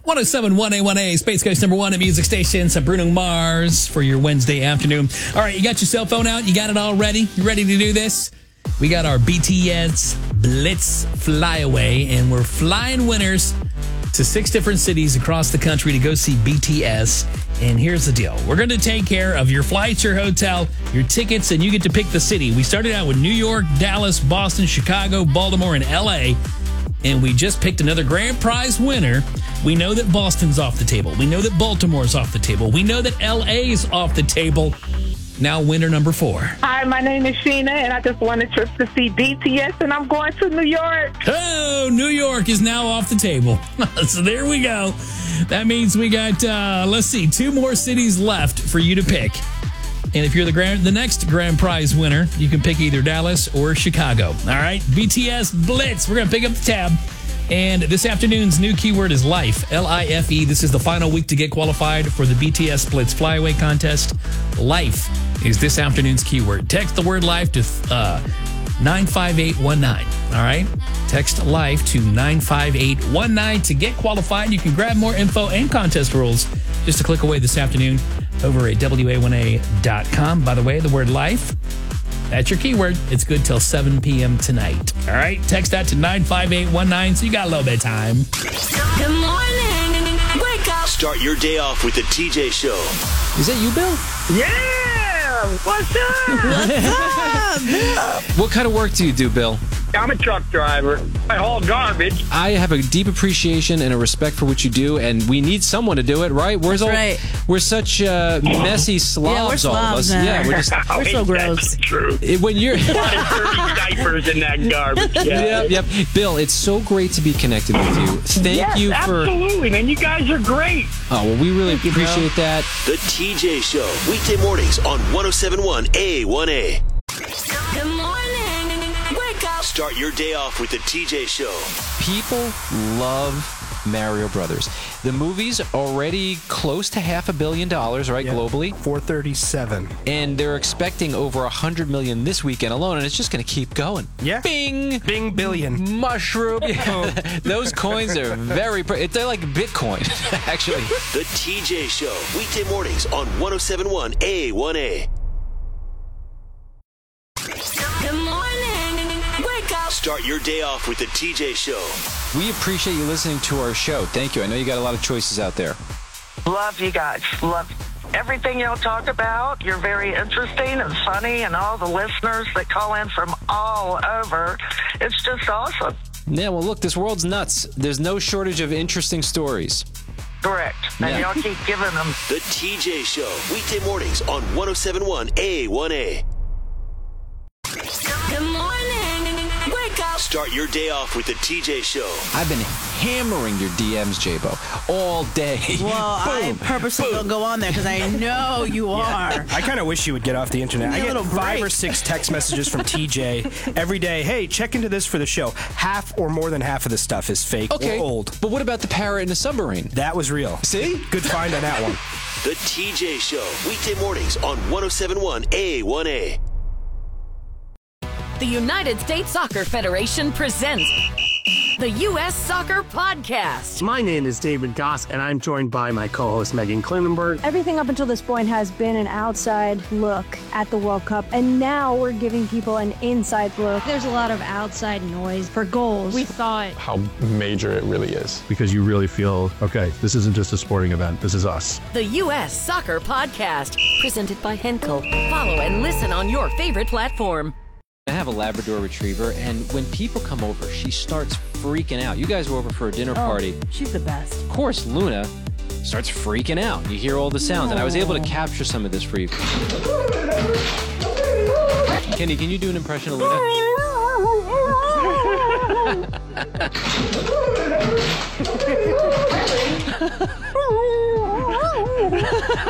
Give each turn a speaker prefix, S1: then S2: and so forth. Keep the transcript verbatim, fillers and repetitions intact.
S1: one oh seven point one A one A, Space Coast number one at Music Station. Some Bruno Mars for your Wednesday afternoon. All right, you got your cell phone out? You got it all ready? You ready to do this? We got our B T S Blitz Flyaway, and we're flying winners to six different cities across the country to go see B T S. And here's the deal. We're going to take care of your flights, your hotel, your tickets, and you get to pick the city. We started out with New York, Dallas, Boston, Chicago, Baltimore, and L A, and we just picked another grand prize winner. We know that Boston's off the table. We know that Baltimore's off the table. We know that L A's off the table. Now, winner number four.
S2: Hi, my name is Sheena, and I just won a trip to see B T S, and I'm going to New York.
S1: Oh, New York is now off the table. So there we go. That means we got, uh, let's see, two more cities left for you to pick. And if you're the grand, the next grand prize winner, you can pick either Dallas or Chicago. All right, B T S Blitz. We're going to pick up the tab. And this afternoon's new keyword is life, L I F E. This is the final week to get qualified for the B T S Blitz Flyaway contest. Life is this afternoon's keyword. Text the word life to uh, nine five eight one nine. All right? Text life to nine five eight one nine to get qualified. You can grab more info and contest rules just a click away this afternoon over at W A one A dot com. By the way, the word life, that's your keyword. It's good till seven p.m. tonight. All right? Text that to nine five eight one nine so you got a little bit of time.
S3: Good morning. Wake up.
S4: Start your day off with the T J Show.
S5: Is that you, Bill?
S2: Yeah! What's up?
S5: What kind of work do you do, Bill?
S6: I'm a truck driver. I haul garbage.
S5: I have a deep appreciation and a respect for what you do, and we need someone to do it, right? We're all,
S7: right.
S5: We're such uh, messy slobs,
S7: Yeah, we're
S5: all of us.
S7: slobs, man.
S5: Yeah, we're just
S6: Oh,
S7: We're so
S6: ain't that
S7: gross.
S6: True.
S5: it- when you're.
S6: A lot of dirty diapers in that garbage. Yeah.
S5: Yep, yep. Bill, it's so great to be connected with you. Thank
S6: Yes,
S5: you for.
S6: absolutely, man. You guys are great.
S5: Oh, well, we really
S7: you,
S5: appreciate that.
S4: The T J Show. Weekday mornings on one oh seven point one A one A.
S3: Good morning. Wake up.
S4: Start your day off with the T J Show.
S5: People love Mario Brothers. The movie's already close to half a billion dollars, right, globally?
S8: four thirty-seven.
S5: And they're expecting over one hundred million this weekend alone, and it's just going to keep going.
S8: Yeah.
S5: Bing!
S8: Bing billion.
S5: Mushroom. Those coins are very, pre- they're like Bitcoin, actually.
S4: The T J Show. Weekday mornings on one oh seven point one A one A.
S3: Good morning. Wake up.
S4: Start your day off with the T J Show.
S5: We appreciate you listening to our show. Thank you. I know you got a lot of choices out there.
S2: Love you guys. Love everything y'all talk about. You're very interesting and funny, and all the listeners that call in from all over. It's just awesome.
S5: Yeah, well, look, this world's nuts. There's no shortage of interesting stories.
S2: Correct. And
S5: Yeah.
S2: y'all keep giving them.
S4: The T J Show. Weekday mornings on one oh seven point one A one A.
S3: Good morning. Wake up.
S4: Start your day off with the T J Show.
S5: I've been hammering your D Ms, J-Bo, all day.
S7: Well, I purposely don't go on there because I know you are.
S8: I kind of wish you would get off the internet.
S7: Give
S8: I
S7: me a
S8: get
S7: little
S8: five
S7: break.
S8: or six text messages from T J every day. Hey, check into this for the show. Half or more than half of this stuff is fake
S5: Okay,
S8: or old.
S5: but what about the parrot in the submarine?
S8: That was real.
S5: See?
S8: Good find on that one.
S4: The T J Show. Weekday mornings on one oh seven point one A one A.
S9: The United States Soccer Federation presents the U S Soccer Podcast.
S6: My name is David Goss, and I'm joined by my co-host Megan Klinenberg.
S10: Everything up until this point has been an outside look at the World Cup, and now we're giving people an inside look. There's a lot of outside noise for goals. We thought
S11: how major it really is.
S12: Because you really feel, okay, this isn't just a sporting event, this is us.
S9: The U S Soccer Podcast, presented by Henkel. Follow and listen on your favorite platform.
S5: I have a Labrador Retriever, and when people come over, she starts freaking out. You guys were over for a dinner party.
S7: She's the best.
S5: Of course, Luna starts freaking out. You hear all the sounds, and I was able to capture some of this for you. Kenny, can you do an impression of Luna?